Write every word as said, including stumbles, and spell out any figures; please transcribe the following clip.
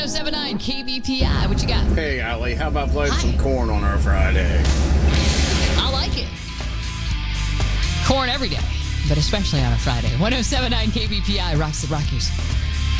oh seven nine K B P I. What you got? Hey, Allie, how about playing Hi. some corn on our Friday? I like it. Corn every day, but especially on a Friday. ten seventy-nine K B P I rocks the Rockies.